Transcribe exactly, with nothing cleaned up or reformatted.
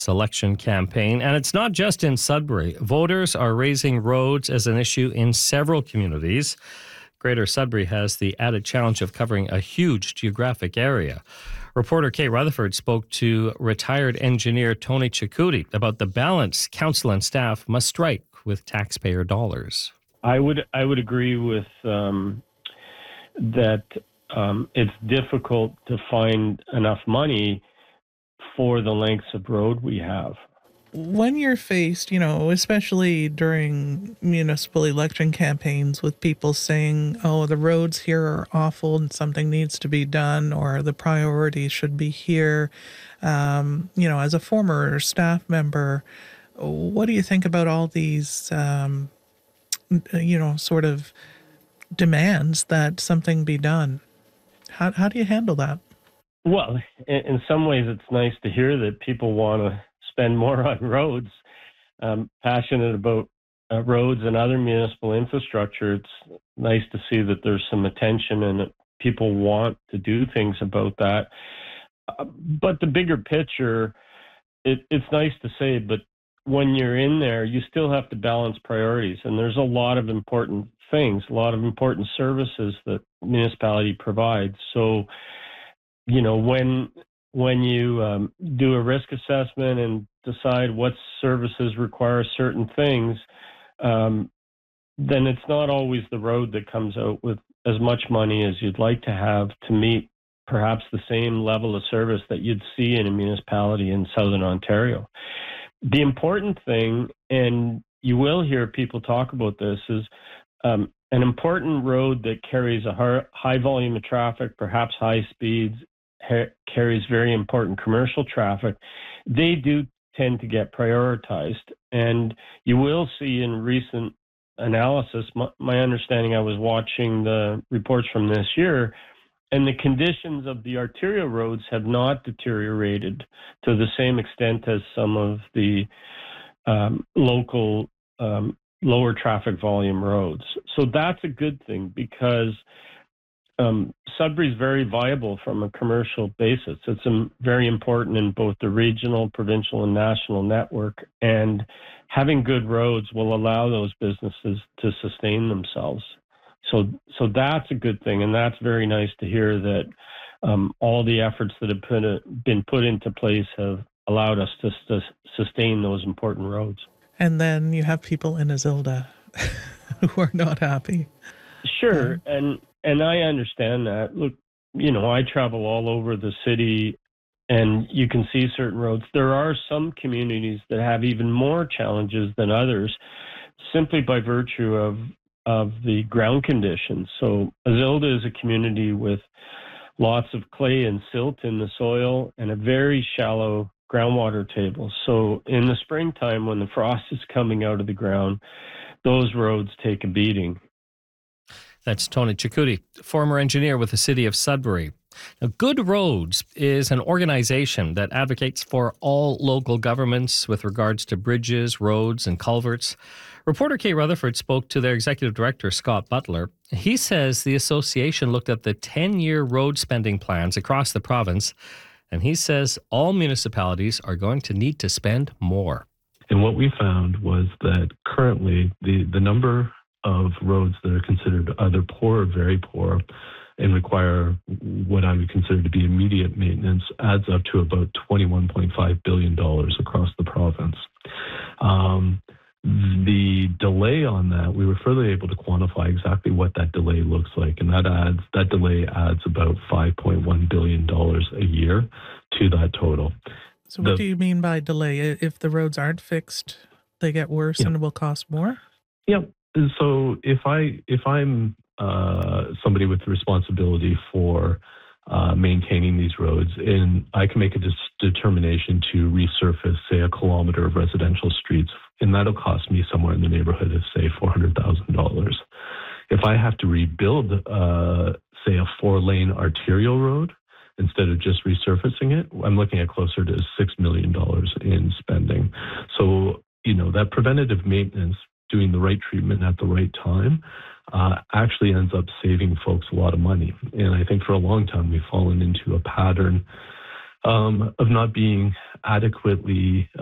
Election campaign, and it's not just in Sudbury. Voters are raising roads as an issue in several communities. Greater Sudbury has the added challenge of covering a huge geographic area. Reporter Kate Rutherford spoke to retired engineer Tony Cicutti about the balance council and staff must strike with taxpayer dollars. I would I would agree with um, that. Um, it's difficult to find enough money for the lengths of road we have. When you're faced, you know, especially during municipal election campaigns with people saying, oh, the roads here are awful and something needs to be done, or the priority should be here, um, you know, as a former staff member, what do you think about all these, um, you know, sort of demands that something be done? How, how do you handle that? Well, in some ways, it's nice to hear that people want to spend more on roads. Um, passionate about uh, roads and other municipal infrastructure. It's nice to see that there's some attention and that people want to do things about that. Uh, but the bigger picture, it, it's nice to say, but when you're in there, you still have to balance priorities. And there's a lot of important things, a lot of important services that municipality provides. So, you know, when when you um, do a risk assessment and decide what services require certain things, um, then it's not always the road that comes out with as much money as you'd like to have to meet perhaps the same level of service that you'd see in a municipality in Southern Ontario. The important thing, and you will hear people talk about this, is um, an important road that carries a high volume of traffic, perhaps high speeds, ha- carries very important commercial traffic. They do tend to get prioritized. And you will see in recent analysis, my, my understanding, I was watching the reports from this year, and the conditions of the arterial roads have not deteriorated to the same extent as some of the um, local um, lower traffic volume roads. So that's a good thing because um, Sudbury is very viable from a commercial basis. It's um, very important in both the regional, provincial, and national network. And having good roads will allow those businesses to sustain themselves. So, so that's a good thing, and that's very nice to hear that um, all the efforts that have put a, been put into place have allowed us to, to sustain those important roads. And then you have people in Isilda who are not happy. Sure, um, and and I understand that. Look, you know, I travel all over the city, and you can see certain roads. There are some communities that have even more challenges than others, simply by virtue of of the ground conditions. So Isilda is a community with lots of clay and silt in the soil and a very shallow groundwater table. So in the springtime, when the frost is coming out of the ground, those roads take a beating. That's Tony Cicutti, former engineer with the city of Sudbury. Now, Good Roads is an organization that advocates for all local governments with regards to bridges, roads, and culverts. Reporter Kate Rutherford spoke to their executive director, Scott Butler. He says the association looked at the ten-year road spending plans across the province, and he says all municipalities are going to need to spend more. And what we found was that currently the, the number of roads that are considered either poor or very poor and require what I would consider to be immediate maintenance adds up to about twenty-one point five billion dollars across the province. Um, the delay on that, we were further able to quantify exactly what that delay looks like, and that adds that delay adds about five point one billion dollars a year to that total. So what the, do you mean by delay? If the roads aren't fixed, they get worse yeah. and will cost more? Yeah. So if I if I'm uh, somebody with responsibility for uh, maintaining these roads, and I can make a dis- determination to resurface, say, a kilometer of residential streets, and that'll cost me somewhere in the neighborhood of, say, four hundred thousand dollars. If I have to rebuild, uh, say, a four-lane arterial road, instead of just resurfacing it, I'm looking at closer to six million dollars in spending. So, you know, that preventative maintenance, doing the right treatment at the right time, uh, actually ends up saving folks a lot of money. And I think for a long time we've fallen into a pattern um, of not being adequately